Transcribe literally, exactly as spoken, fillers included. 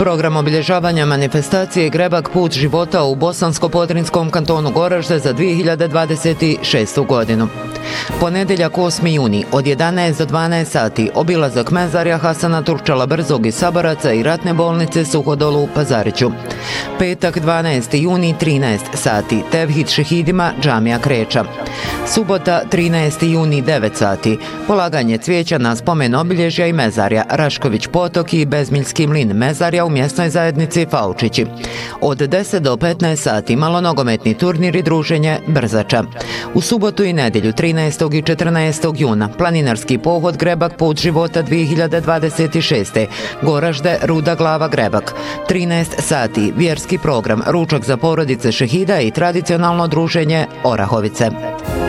Program obilježavanja manifestacije Grebak put života u Bosansko-Podrinjskom kantonu Goražde za dvije hiljade dvadeset šestu godinu. Ponedjeljak osmi juni od jedanaest do dvanaest sati obilazak mezarja Hasana Turčala Brzog iz Sabaraca i ratne bolnice Suhodolu u Pazariću. Petak dvanaesti juni trinaest sati tevhid šehidima džamija Kreča. Subota trinaesti juni devet sati polaganje cvijeća na spomen obilježja i mezarja Rašković Potok i Bezmiljski mlin mezarja u mjesnoj zajednici Faučići. Od deset do petnaest sati malonogometni turnir i druženje Brzača. U subotu i nedjelju trinaestog i četrnaestog juna planinarski pohod Grebak put života dvije hiljade dvadeset šeste. Goražde Ruda glava Grebak. trinaest sati vjerski program ručak za porodice šehida i tradicionalno druženje Orahovice.